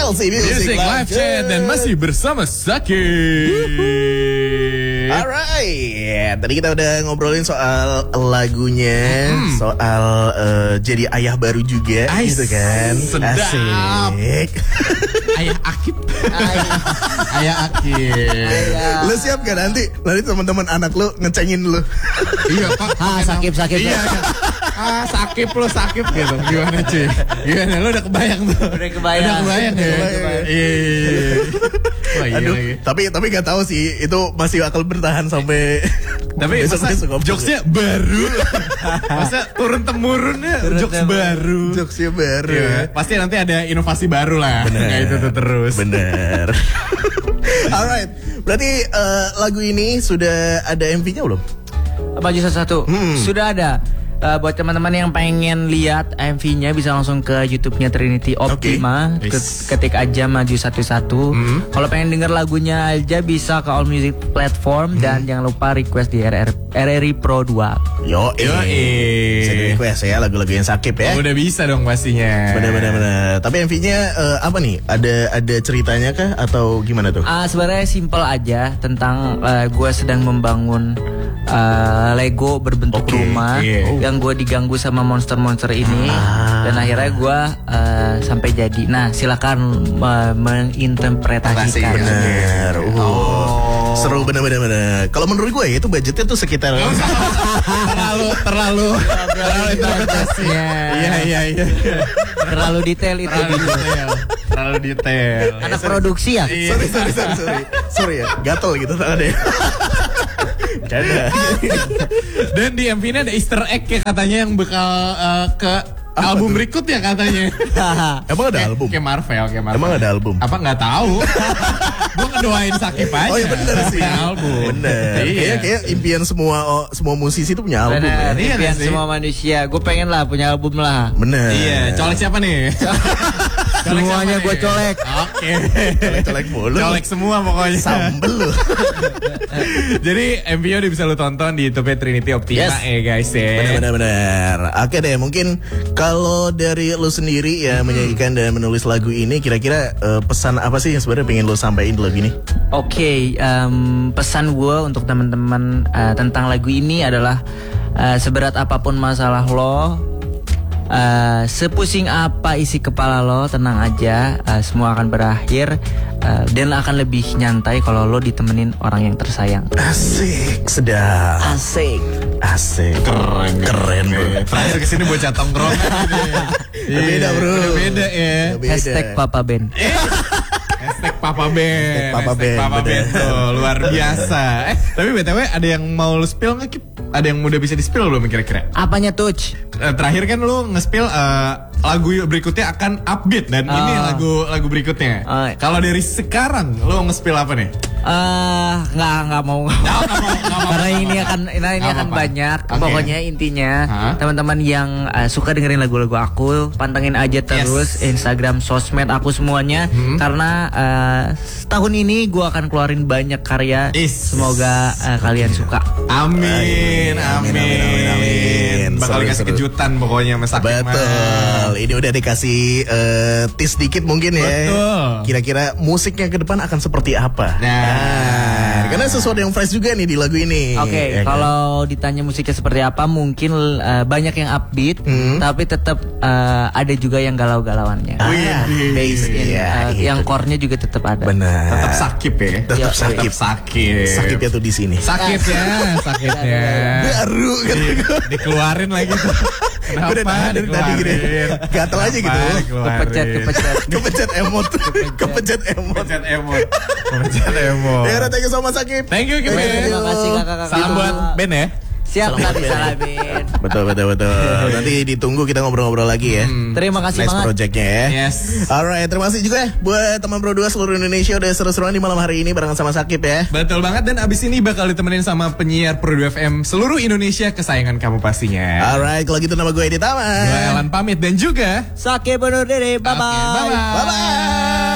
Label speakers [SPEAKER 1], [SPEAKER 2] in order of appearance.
[SPEAKER 1] LC Music
[SPEAKER 2] Live Chat dan masih bersama Sakit.
[SPEAKER 1] Alright, tadi kita udah ngobrolin soal lagunya, soal jadi ayah baru juga, gitu kan?
[SPEAKER 2] Sedap.
[SPEAKER 1] Asik.
[SPEAKER 2] Ayah Akib. Ayah Akib.
[SPEAKER 1] Lu siap gak nanti teman-teman anak lu ngecengin lu?
[SPEAKER 2] Iya Pak.
[SPEAKER 3] Sakit.
[SPEAKER 2] Iya. Sakit lo sakit gitu. Gimana cuy? Gimana lu udah kebayang tuh?
[SPEAKER 3] Udah kebayang
[SPEAKER 2] ya? Iya. Wah, iya
[SPEAKER 1] Aduh,
[SPEAKER 2] lagi.
[SPEAKER 1] tapi gak tahu sih itu masih bakal bertahan sampai.
[SPEAKER 2] Tapi masa jokesnya baru. Masa turun temurunnya jokes baru.
[SPEAKER 1] Jokesnya baru.
[SPEAKER 2] Iya, pasti nanti ada inovasi baru lah. Nggak itu tuh terus.
[SPEAKER 1] Bener. Alright, berarti lagu ini sudah ada MV-nya belum?
[SPEAKER 3] Baju satu. Sudah ada. Buat teman-teman yang pengen lihat MV-nya bisa langsung ke YouTube-nya Trinity Optima. Ketik aja Maju 11. Kalau pengen denger lagunya aja bisa ke All Music Platform dan jangan lupa request di RRI Pro 2.
[SPEAKER 1] Yo, bisa di request ya lagu-lagu yang Sakit ya.
[SPEAKER 2] Udah bisa dong pastinya.
[SPEAKER 1] Bener. Tapi MV-nya apa nih? Ada ceritanya kah atau gimana tuh?
[SPEAKER 3] Sebenarnya simple aja tentang gue sedang membangun Lego berbentuk rumah yang gue diganggu sama monster-monster ini dan akhirnya gue sampai jadi. Nah, silakan menginterpretasikan.
[SPEAKER 1] Bener. Seru bener. Kalau menurut gue itu budgetnya tuh sekitar terlalu
[SPEAKER 2] interpretasinya. Iya.
[SPEAKER 3] Terlalu detail itu.
[SPEAKER 2] Terlalu detail.
[SPEAKER 3] Anak produksi ya?
[SPEAKER 1] Sorry ya, gatel gitu tangannya.
[SPEAKER 2] Dan di MV ini ada Easter egg ya katanya yang bakal ke album berikutnya katanya.
[SPEAKER 1] Emang ada album?
[SPEAKER 2] Kayak Marvel.
[SPEAKER 1] Emang ada album?
[SPEAKER 2] Apa nggak tahu? Gue ngedoain Sakit aja.
[SPEAKER 1] Oh iya bener sih.
[SPEAKER 2] Album.
[SPEAKER 1] Bener.
[SPEAKER 2] Iya.
[SPEAKER 1] Kayak impian semua musisi itu punya album.
[SPEAKER 3] Bener,
[SPEAKER 1] Ya?
[SPEAKER 3] impian semua manusia. Gue pengen lah punya album lah.
[SPEAKER 1] Bener.
[SPEAKER 2] Iya. Colek siapa nih?
[SPEAKER 3] Semuanya gue colek.
[SPEAKER 2] Oke.
[SPEAKER 1] Colek mulu.
[SPEAKER 2] Colek semua pokoknya.
[SPEAKER 1] Sambel lu.
[SPEAKER 2] Jadi MV-nya udah bisa lu tonton di YouTube Trinity Optima guys ya.
[SPEAKER 1] Bener. Oke deh, mungkin kalau dari lu sendiri ya menyanyikan dan menulis lagu ini, kira-kira pesan apa sih yang sebenarnya pengen lu sampaikan di lagu ini?
[SPEAKER 3] Oke, pesan gue untuk teman-teman tentang lagu ini adalah seberat apapun masalah lo, sepusing apa isi kepala lo, tenang aja, semua akan berakhir dan akan lebih nyantai kalau lo ditemenin orang yang tersayang.
[SPEAKER 1] Asik, sedap.
[SPEAKER 3] Asik.
[SPEAKER 1] Keren bro.
[SPEAKER 2] Terakhir kesini bocah tongkrong.
[SPEAKER 1] Beda bro.
[SPEAKER 2] Beda ya.
[SPEAKER 3] Hashtag Papa Ben.
[SPEAKER 2] Hashtag Papa Ben.
[SPEAKER 1] Papa Ben
[SPEAKER 2] tuh luar biasa. Tapi BTW ada yang mau lu spill nggak Kip? Ada yang udah bisa di spill belum kira-kira?
[SPEAKER 3] Apanya Touch?
[SPEAKER 2] Terakhir kan lu nge-spill lagu berikutnya akan upbeat dan ini lagu berikutnya. Kalau dari sekarang lu nge-spill apa nih?
[SPEAKER 3] Nggak mau. Karena ini akan banyak.
[SPEAKER 2] Okay.
[SPEAKER 3] Pokoknya intinya teman-teman yang suka dengerin lagu-lagu aku, pantengin aja terus Instagram, sosmed aku semuanya. Karena tahun ini gue akan keluarin banyak karya. Semoga kalian suka.
[SPEAKER 2] Amin. Bakal dikasih kejutan pokoknya sama Sakit.
[SPEAKER 1] Betul. Ini udah dikasih tease dikit mungkin ya.
[SPEAKER 2] Betul.
[SPEAKER 1] Kira-kira musiknya ke depan akan seperti apa? Nah, karena sesuatu yang fresh juga nih di lagu ini.
[SPEAKER 3] Oke, kalau ditanya musiknya seperti apa, mungkin banyak yang upbeat, tapi tetap ada juga yang galau-galauannya. Bass yang core-nya juga tetap ada.
[SPEAKER 1] Benar.
[SPEAKER 2] Tetap Sakit ya.
[SPEAKER 1] Tetap Sakit. Sakitnya tuh di sini.
[SPEAKER 2] Sakitnya.
[SPEAKER 1] Baru kan.
[SPEAKER 2] Dikeluarin lagi tuh. Kenapa
[SPEAKER 1] dari tadi gini. Gatel aja gitu. Kepencet emot. Ya udah, thank you so much Sakit.
[SPEAKER 2] Thank you Kip.
[SPEAKER 3] Terima kasih kakak-kakak.
[SPEAKER 2] Salam buat Ben ya.
[SPEAKER 3] Siap, nanti salamin.
[SPEAKER 1] Betul. Nanti ditunggu kita ngobrol-ngobrol lagi ya.
[SPEAKER 3] Terima kasih
[SPEAKER 1] Nice
[SPEAKER 3] banget.
[SPEAKER 1] projectnya ya.
[SPEAKER 2] Yes.
[SPEAKER 1] Alright, terima kasih juga ya buat teman Pro 2 seluruh Indonesia udah seru-seruan di malam hari ini barengan sama Sakit ya.
[SPEAKER 2] Betul banget, dan abis ini bakal ditemenin sama penyiar Pro 2 FM seluruh Indonesia kesayangan kamu pastinya.
[SPEAKER 1] Alright, kalau gitu nama gue Edi Taman.
[SPEAKER 2] Gue Elan pamit dan juga
[SPEAKER 3] Sakit bunuh diri. Bye-bye.
[SPEAKER 2] Bye-bye.
[SPEAKER 1] Bye-bye.